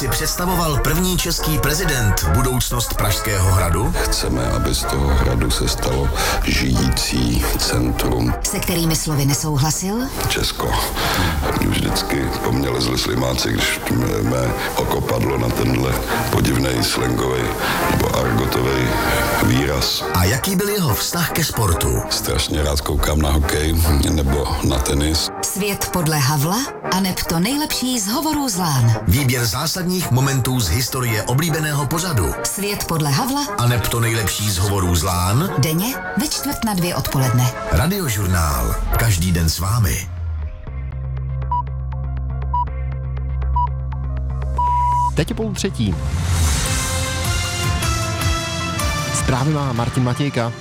si představoval první český prezident budoucnost Pražského hradu? Chceme, aby z toho hradu se stalo žijící centrum. Se kterými slovy nesouhlasil? Česko. Mě vždycky po mně lezli slimáci, když mé oko padlo na tenhle podivnej slangový nebo argotový výraz. A jaký byl jeho vztah ke sportu? Strašně rád koukám na hokej nebo na tenis. Svět podle Havla aneb to nejlepší z hovorů z lán. Výběr zásadních momentů z historie oblíbeného pořadu. Svět podle Havla aneb to nejlepší z hovorů z lán. Denně ve 2:45 odpoledne. Radiožurnál. Každý den s vámi. Teď je 2:30. Zprávy má Martin Matějka.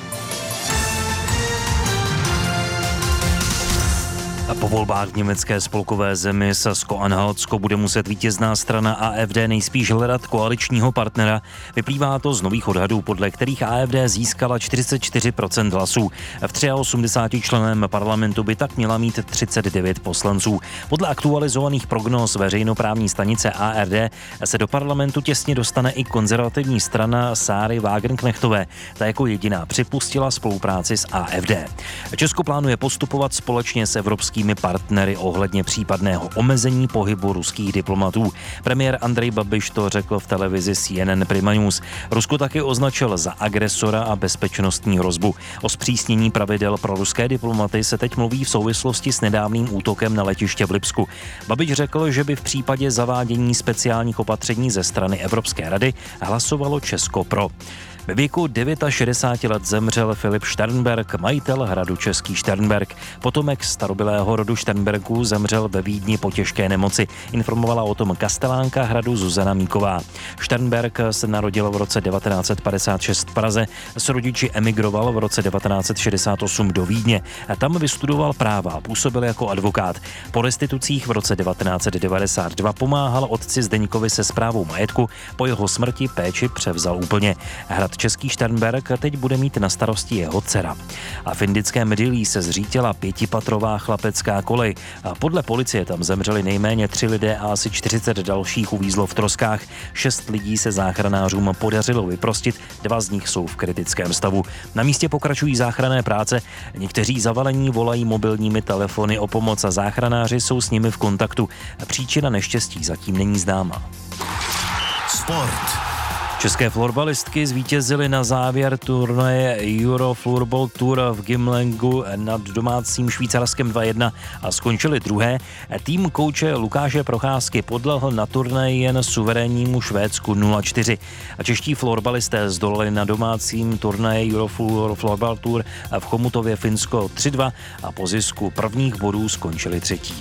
Po volbách v německé spolkové zemi Sasko-Anhaltsko bude muset vítězná strana AfD nejspíš hledat koaličního partnera. Vyplývá to z nových odhadů, podle kterých AfD získala 44% hlasů. V 83 členném parlamentu by tak měla mít 39 poslanců. Podle aktualizovaných prognóz veřejnoprávní stanice ARD se do parlamentu těsně dostane i konzervativní strana Sáry Wagenknechtové. Ta jako jediná připustila spolupráci s AfD. Česko plánuje postupovat společně s evropskými partnery ohledně případného omezení pohybu ruských diplomatů. Premiér Andrej Babiš to řekl v televizi CNN Prima News. Rusko taky označil za agresora a bezpečnostní hrozbu. O zpřísnění pravidel pro ruské diplomaty se teď mluví v souvislosti s nedávným útokem na letiště v Lipsku. Babiš řekl, že by v případě zavádění speciálních opatření ze strany Evropské rady hlasovalo Česko pro. Ve věku 69 let zemřel Filip Šternberg, majitel hradu Český Šternberg. Potomek starobylého rodu Šternbergů zemřel ve Vídni po těžké nemoci. Informovala o tom kastelánka hradu Zuzana Míková. Šternberg se narodil v roce 1956 v Praze, s rodiči emigroval v roce 1968 do Vídně. Tam vystudoval práva a působil jako advokát. Po restitucích v roce 1992 pomáhal otci Zdeňkovi se správou majetku, po jeho smrti péči převzal úplně. Hrad Český Šternberg teď bude mít na starosti jeho dcera. A v indickém Dillí se zřítila 5patrová chlapecká kolej. A podle policie tam zemřeli nejméně 3 lidé a asi 40 dalších uvízlo v troskách. 6 lidí se záchranářům podařilo vyprostit, 2 z nich jsou v kritickém stavu. Na místě pokračují záchranné práce, někteří zavalení volají mobilními telefony o pomoc a záchranáři jsou s nimi v kontaktu. Příčina neštěstí zatím není známa. Sport. České florbalistky zvítězily na závěr turnaje Euro Floorball Tour v Gimlengu nad domácím Švýcarskem 2-1 a skončili druhé. Tým kouče Lukáše Procházky podlehl na turnaji jen suverénnímu Švédsku 0-4. A čeští florbalisté zdolali na domácím turnaji Euro Floorball Tour v Chomutově Finsko 3-2 a po zisku prvních bodů skončili třetí.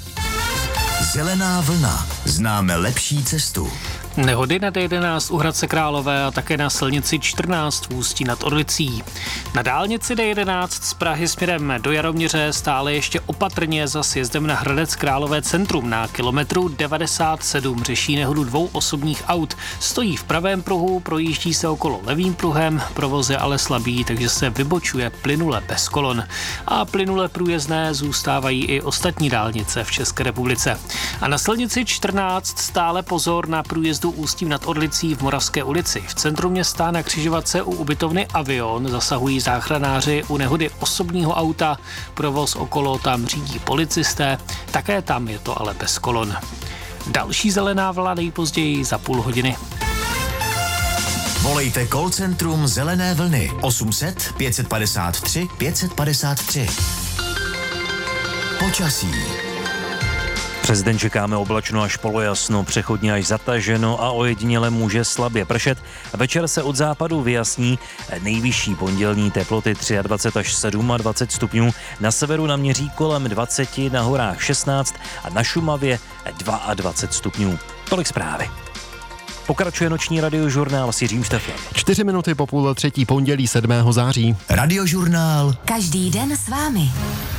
Zelená vlna. Známe lepší cestu. Nehody na D11 u Hradce Králové a také na silnici 14 v Ústí nad Orlicí. Na dálnici D11 z Prahy směrem do Jaroměře stále ještě opatrně za sjezdem na Hradec Králové centrum na kilometru 97 řeší nehodu 2 osobních aut. Stojí v pravém pruhu, projíždí se okolo levým pruhem, provoz je ale slabý, takže se vybočuje plynule bez kolon. A plynule průjezdné zůstávají i ostatní dálnice v České republice. A na silnici 14 stále pozor na průjezdu Ústím nad Orlicí v Moravské ulici. V centru města na křižovatce u ubytovny Avion zasahují záchranáři u nehody osobního auta. Provoz okolo tam řídí policisté, také tam je to ale bez kolon. Další zelená vlna nejpozději za půl hodiny. Volejte call centrum Zelené vlny 800 553 553. Počasí. Přes den čekáme oblačno až polojasno, přechodně až zataženo a ojediněle může slabě pršet. Večer se od západu vyjasní, nejvyšší pondělní teploty 23 až 27 stupňů, na severu naměří kolem 20, na horách 16 a na Šumavě 22 stupňů. Tolik zprávy. Pokračuje noční radiožurnál s Jiřím Šteflem. 4 minuty po 2:30 pondělí 7. září. Radiožurnál. Každý den s vámi.